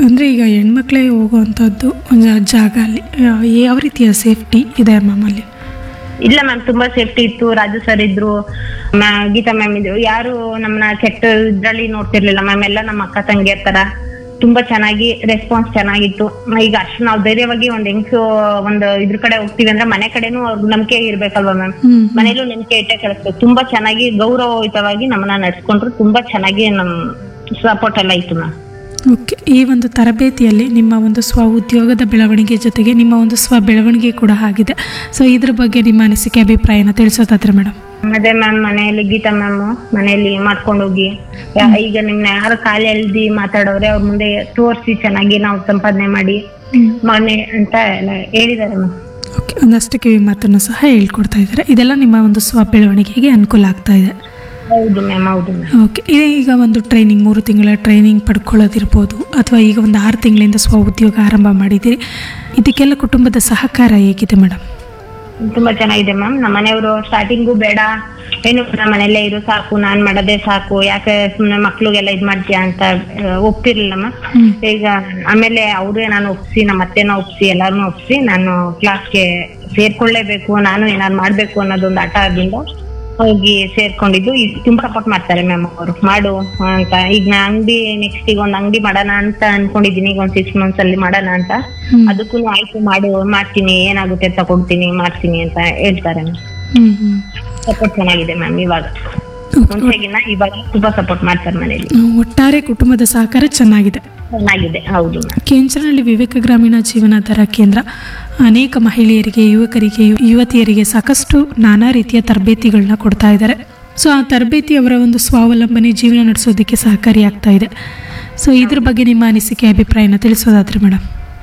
ಅಂದರೆ ಈಗ ಹೆಣ್ಮಕ್ಳೇ ಹೋಗುವಂಥದ್ದು ಒಂದು ಜಾಗ ಅಲ್ಲಿ ಯಾವ ರೀತಿಯ ಸೇಫ್ಟಿ ಇದೆ ಮ್ಯಾಮ್ ಅಲ್ಲಿ? ಇಲ್ಲ ಮ್ಯಾಮ್, ತುಂಬಾ ಸೇಫ್ಟಿ ಇತ್ತು. ರಾಜು ಸರ್ ಇದ್ರು, ಗೀತಾ ಮ್ಯಾಮ್ ಇದ್ರು. ಯಾರು ನಮ್ಮನ್ನ ಕೆಟ್ಟ ಇದ್ರಲ್ಲಿ ನೋಡ್ತಿರ್ಲಿಲ್ಲ ಮ್ಯಾಮ್. ಎಲ್ಲ ನಮ್ಮ ಅಕ್ಕ ತಂಗಿಯರ್ ತರ ತುಂಬಾ ಚೆನ್ನಾಗಿ ರೆಸ್ಪಾನ್ಸ್ ಚೆನ್ನಾಗಿತ್ತು. ಈಗ ಅಷ್ಟು ನಾವು ಧೈರ್ಯವಾಗಿ ಒಂದ್ ಹೆಂಗ್ಸು ಒಂದು ಇದ್ರ ಕಡೆ ಹೋಗ್ತೀವಿ ಅಂದ್ರೆ ಮನೆ ಕಡೆನೂ ಅವ್ರಿಗೆ ನಂಬಿಕೆ ಇರ್ಬೇಕಲ್ವಾ ಮ್ಯಾಮ್. ಮನೇಲೂ ನಂಬಿಕೆ ಇಟ್ಟೆ ಕಳಿಸ್ಬೇಕು. ತುಂಬಾ ಚೆನ್ನಾಗಿ ಗೌರವಯುತವಾಗಿ ನಮ್ಮನ್ನ ನಡ್ಸ್ಕೊಂಡ್ರು. ತುಂಬಾ ಚೆನ್ನಾಗಿ ನಮ್ ಸಪೋರ್ಟ್ ಎಲ್ಲ ಇತ್ತು ಮ್ಯಾಮ್. ಓಕೆ, ಈ ಒಂದು ತರಬೇತಿಯಲ್ಲಿ ನಿಮ್ಮ ಒಂದು ಸ್ವ ಉದ್ಯೋಗದ ಬೆಳವಣಿಗೆ ಜೊತೆಗೆ ನಿಮ್ಮ ಒಂದು ಸ್ವ ಬೆಳವಣಿಗೆ ಕೂಡ ಆಗಿದೆ. ಸೊ ಇದ್ರ ಬಗ್ಗೆ ನಿಮ್ಮ ಅನಿಸಿಕೆ ಅಭಿಪ್ರಾಯನ ತಿಳಿಸೋದಾದ್ರೆ ಮೇಡಮ್? ಅದೇ ಮ್ಯಾಮ್, ಮನೆಯಲ್ಲಿ ಗೀತಾ ಮ್ಯಾಮ್ ಮನೆಯಲ್ಲಿ ಮಾಡ್ಕೊಂಡೋಗಿ ಈಗ ನಿಮ್ನ ಯಾರು ಖಾಲಿ ಎಳ್ದಿ ಮಾತಾಡೋರೆ ಅವ್ರ ಮುಂದೆ ತೋರಿಸಿ ಚೆನ್ನಾಗಿ ನಾವು ಸಂಪಾದನೆ ಮಾಡಿ ಮನೆ ಅಂತ ಎಲ್ಲ ಹೇಳಿದ್ದಾರೆ ಮ್ಯಾಮ್. ಓಕೆ, ಒಂದಷ್ಟು ಕಿವಿ ಮಾತನ್ನು ಸಹ ಹೇಳ್ಕೊಡ್ತಾ ಇದ್ದಾರೆ. ಇದೆಲ್ಲ ನಿಮ್ಮ ಒಂದು ಸ್ವ ಬೆಳವಣಿಗೆಗೆ ಅನುಕೂಲ ಆಗ್ತಾ ಇದೆ. ಹೌದು ಮ್ಯಾಮ್, ಹೌದು ಮ್ಯಾಮ್. ಓಕೆ, ಈಗ ಒಂದು ಟ್ರೈನಿಂಗ್ 3 ತಿಂಗಳ ಟ್ರೈನಿಂಗ್ ಪಡ್ಕೊಳ್ಳೋದಿರ್ಬೋದು, ಅಥವಾ ಈಗ ಒಂದು 6 ತಿಂಗಳಿಂದ ಸ್ವ ಉದ್ಯೋಗ ಆರಂಭ ಮಾಡಿದ್ದೀರಿ. ಇದಕ್ಕೆಲ್ಲ ಕುಟುಂಬದ ಸಹಕಾರ ಹೇಗಿದೆ ಮೇಡಮ್? ತುಂಬಾ ಚೆನ್ನಾಗಿದೆ ಮ್ಯಾಮ್. ನಮ್ಮ ಮನೆಯವರು ಸ್ಟಾರ್ಟಿಂಗು ಬೇಡ, ಏನು ನಮ್ಮ ಮನೆಯಲ್ಲೇ ಇರು ಸಾಕು, ನಾನ್ ಮಾಡೋದೇ ಸಾಕು, ಯಾಕೆ ಸುಮ್ನೆ ಮಕ್ಳಿಗೆಲ್ಲ ಇದ್ ಮಾಡ್ತೀಯಾ ಅಂತ ಒಪ್ತಿರ್ಲಿಲ್ಲ ಮ್ಯಾಮ್. ಈಗ ಆಮೇಲೆ ಅವ್ರೇ ನಾನು ಒಪ್ಸಿ, ನಮ್ಮ ಅತ್ತೆನ ಒಪ್ಸಿ, ಎಲ್ಲಾರನ್ನೂ ಒಪ್ಸಿ ನಾನು ಕ್ಲಾಸ್ಗೆ ಸೇರ್ಕೊಳ್ಳೇಬೇಕು, ನಾನು ಏನಾದ್ರು ಮಾಡ್ಬೇಕು ಅನ್ನೋದೊಂದು ಹಠದಿಂದ ಹೋಗಿ ಸೇರ್ಕೊಂಡಿದ್ದು. ಈಗ ತುಂಬಾ ಸಪೋರ್ಟ್ ಮಾಡ್ತಾರೆ ಮ್ಯಾಮ್ ಅವರು, ಮಾಡು ಅಂತ. ಈಗ ನಾ ಅಂಗಡಿ ನೆಕ್ಸ್ಟ್ ಈಗ ಒಂದ್ ಅಂಗಡಿ ಮಾಡೋಣ ಅಂತ ಅನ್ಕೊಂಡಿದೀನಿ. ಈಗ ಒಂದ್ 6 months ಅಲ್ಲಿ ಮಾಡೋಣ ಅಂತ. ಅದಕ್ಕೂ ಆಯ್ತು ಮಾಡು, ಮಾಡ್ತೀನಿ, ಏನಾಗುತ್ತೆ ತಗೊಡ್ತೀನಿ, ಮಾಡ್ತೀನಿ ಅಂತ ಹೇಳ್ತಾರೆ ಮ್ಯಾಮ್. ಸಪೋರ್ಟ್ ಚೆನ್ನಾಗಿದೆ ಮ್ಯಾಮ್. ಇವಾಗ ಮುಂಚೆಗಿನ್ನ ಇವಾಗ ತುಂಬಾ ಸಪೋರ್ಟ್ ಮಾಡ್ತಾರೆ ಮನೇಲಿ. ಒಟ್ಟಾರೆ ಕುಟುಂಬದ ಸಹಕಾರ ಚೆನ್ನಾಗಿದೆ. ಚೆನ್ನಾಗಿದೆ, ಹೌದು. ಕೆಂಚನಹಳ್ಳಿ ವಿವೇಕ ಗ್ರಾಮೀಣ ಜೀವನಾಧಾರ ಕೇಂದ್ರ ಅನೇಕ ಮಹಿಳೆಯರಿಗೆ, ಯುವಕರಿಗೆ, ಯುವತಿಯರಿಗೆ ಸಾಕಷ್ಟು ನಾನಾ ರೀತಿಯ ತರಬೇತಿಗಳನ್ನ ಕೊಡ್ತಾ ಇದ್ದಾರೆ. ಸೊ ಆ ತರಬೇತಿ ಅವರ ಒಂದು ಸ್ವಾವಲಂಬನೆ ಜೀವನ ನಡೆಸೋದಕ್ಕೆ ಸಹಕಾರಿಯಾಗ್ತಾ ಇದೆ. ಸೊ ಇದ್ರ ಬಗ್ಗೆ ನಿಮ್ಮ ಅನಿಸಿಕೆ ಅಭಿಪ್ರಾಯನ ತಿಳಿಸೋದಾದ್ರೆ ಮೇಡಮ್?